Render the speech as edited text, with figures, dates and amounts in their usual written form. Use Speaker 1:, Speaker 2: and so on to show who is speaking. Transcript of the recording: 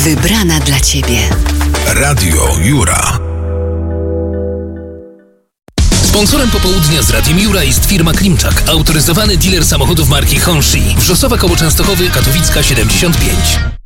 Speaker 1: Wybrana dla Ciebie.
Speaker 2: Radio Jura.
Speaker 3: Sponsorem popołudnia z Radiem Jura jest firma Klimczak, autoryzowany dealer samochodów marki Honshi. Wrzosowa koło Częstochowy, Katowicka 75.